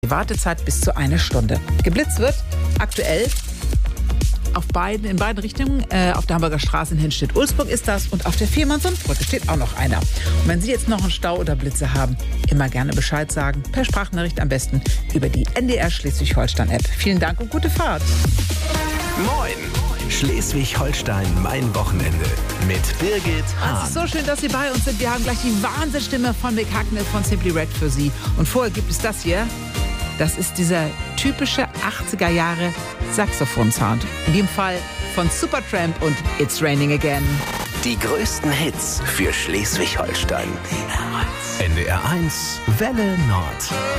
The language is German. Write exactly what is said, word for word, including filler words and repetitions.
Die Wartezeit bis zu eine Stunde. Geblitzt wird aktuell auf beiden, in beiden Richtungen. Äh, auf der Hamburger Straße in Hinstedt-Ulzburg ist das und auf der Viermannsundbrücke steht auch noch einer. Und wenn Sie jetzt noch einen Stau oder Blitze haben, immer gerne Bescheid sagen. Per Sprachnachricht am besten über die N D R Schleswig-Holstein-App. Vielen Dank und gute Fahrt. Moin! Schleswig-Holstein, mein Wochenende mit Birgit Hahn. Es ist so schön, dass Sie bei uns sind. Wir haben gleich die Wahnsinnsstimme von Mick Hucknall von Simply Red für Sie. Und vorher gibt es das hier. Das ist dieser typische achtziger Jahre Saxophon-Sound. In dem Fall von Supertramp und It's Raining Again. Die größten Hits für Schleswig-Holstein. N D R eins Welle Nord.